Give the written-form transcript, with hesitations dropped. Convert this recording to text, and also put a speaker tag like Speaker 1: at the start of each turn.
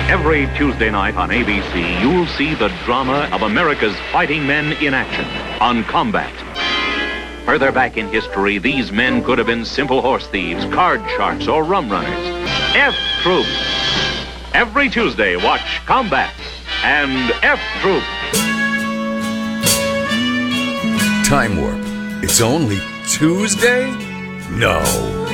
Speaker 1: Every Tuesday night on ABC, you'll see the drama of America's fighting men in action on Combat. Further back in history, these men could have been simple horse thieves, card sharks, or rum runners. F Troop. Every Tuesday, watch Combat and F Troop.
Speaker 2: Time Warp. It's only Tuesday? No.